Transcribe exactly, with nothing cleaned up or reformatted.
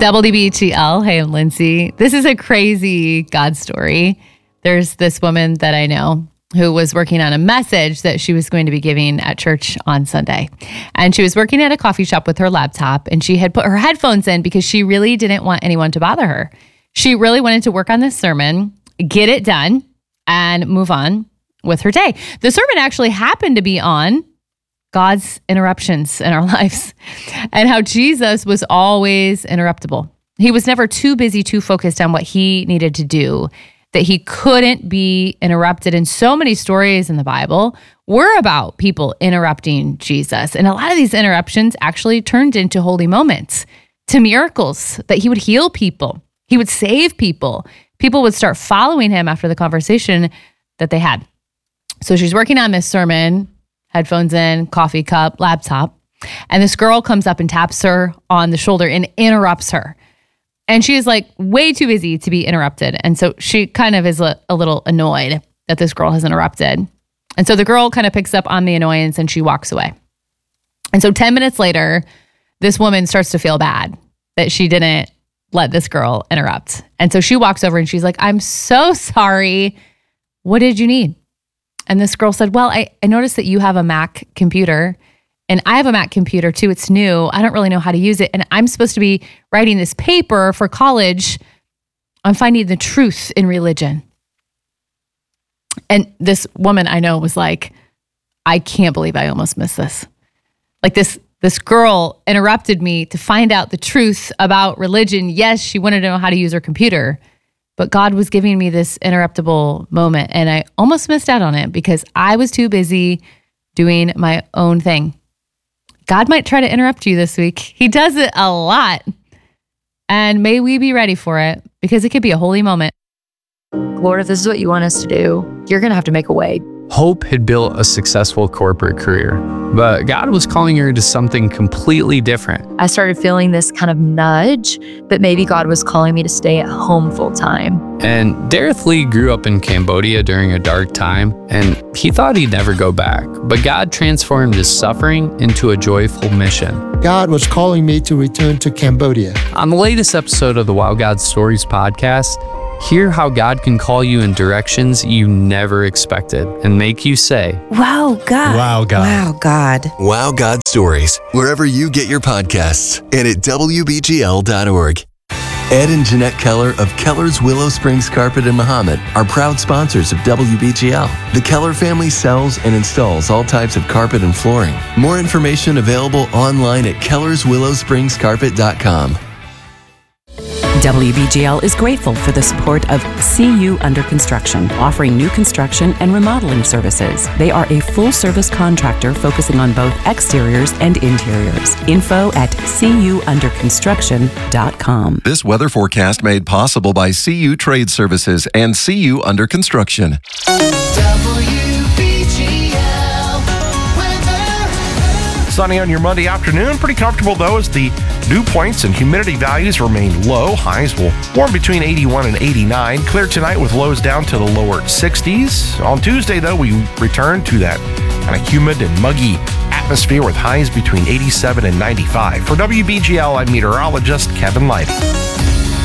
W B G L. Hey, I'm Lindsay. This is a crazy God story. There's this woman that I know who was working on a message that she was going to be giving at church on Sunday. And she was working at a coffee shop with her laptop, and she had put her headphones in because she really didn't want anyone to bother her. She really wanted to work on this sermon, get it done, and move on with her day. The sermon actually happened to be on God's interruptions in our lives and how Jesus was always interruptible. He was never too busy, too focused on what he needed to do, that he couldn't be interrupted. And so many stories in the Bible were about people interrupting Jesus. And a lot of these interruptions actually turned into holy moments, to miracles, that he would heal people. He would save people. People would start following him after the conversation that they had. So she's working on this sermon, headphones in, coffee cup, laptop. And this girl comes up and taps her on the shoulder and interrupts her. And she is like way too busy to be interrupted. And so she kind of is a, a little annoyed that this girl has interrupted. And so the girl kind of picks up on the annoyance and she walks away. And so ten minutes later, this woman starts to feel bad that she didn't let this girl interrupt. And so she walks over and she's like, I'm so sorry. What did you need? And this girl said, well, I, I noticed that you have a Mac computer and I have a Mac computer too. It's new. I don't really know how to use it. And I'm supposed to be writing this paper for college on finding the truth in religion. And this woman I know was like, I can't believe I almost missed this. Like this, this girl interrupted me to find out the truth about religion. Yes, she wanted to know how to use her computer, but God was giving me this interruptible moment and I almost missed out on it because I was too busy doing my own thing. God might try to interrupt you this week. He does it a lot. And may we be ready for it because it could be a holy moment. Lord, if this is what you want us to do, you're going to have to make a way. Hope had built a successful corporate career, but God was calling her to something completely different. I started feeling this kind of nudge that maybe God was calling me to stay at home full time. And Dareth Lee grew up in Cambodia during a dark time, and he thought he'd never go back. But God transformed his suffering into a joyful mission. God was calling me to return to Cambodia. On the latest episode of the Wow God Stories podcast, hear how God can call you in directions you never expected and make you say, Wow, God. Wow, God. Wow, God. Wow God Stories, wherever you get your podcasts and at W B G L dot org. Ed and Jeanette Keller of Keller's Willow Springs Carpet in Mahomet are proud sponsors of W B G L. The Keller family sells and installs all types of carpet and flooring. More information available online at kellers willow springs carpet dot com. W B G L is grateful for the support of C U Under Construction, offering new construction and remodeling services. They are a full-service contractor focusing on both exteriors and interiors. Info at c u under construction dot com. This weather forecast made possible by C U Trade Services and C U Under Construction. Sunny on your Monday afternoon. Pretty comfortable, though, as the dew points and humidity values remain low. Highs will warm between eighty-one and eighty-nine. Clear tonight with lows down to the lower sixties. On Tuesday, though, we return to that kind of humid and muggy atmosphere with highs between eighty-seven and ninety-five. For W B G L, I'm meteorologist Kevin Lighty.